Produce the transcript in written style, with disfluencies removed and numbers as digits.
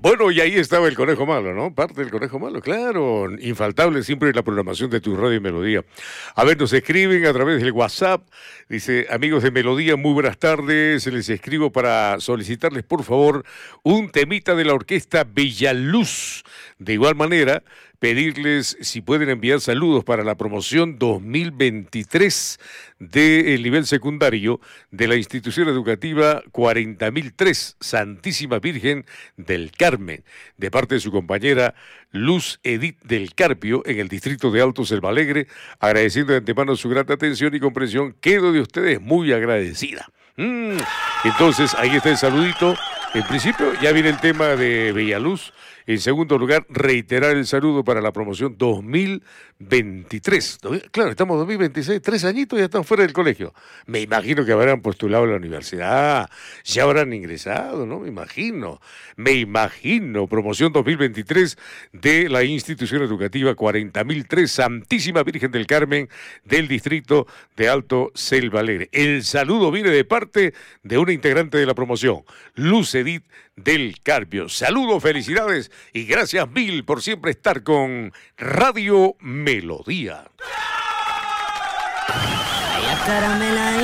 Bueno, y ahí estaba el Conejo Malo, ¿no? Parte del Conejo Malo, claro. Infaltable siempre la programación de tu radio y Melodía. A ver, nos escriben a través del WhatsApp. Dice, amigos de Melodía, muy buenas tardes. Les escribo para solicitarles, por favor, un temita de la orquesta Villaluz. De igual manera, pedirles si pueden enviar saludos para la promoción 2023 del nivel secundario de la institución educativa 40.003 Santísima Virgen del Carmen, de parte de su compañera Luz Edith del Carpio en el distrito de Alto Selva Alegre, agradeciendo de antemano su grata atención y comprensión. Quedo de ustedes muy agradecida. Entonces, ahí está el saludito. En principio, ya viene el tema de Villaluz. En segundo lugar, reiterar el saludo para la promoción 2023. Claro, estamos en 2026, 3 añitos y ya están fuera del colegio. Me imagino que habrán postulado a la universidad, ya habrán ingresado, ¿no? Me imagino, promoción 2023 de la institución educativa 40.003 Santísima Virgen del Carmen del distrito de Alto Selva Alegre. El saludo viene de parte de una integrante de la promoción, Luz Edith del Carpio. Saludos, felicidades y gracias mil por siempre estar con Radio Melodía.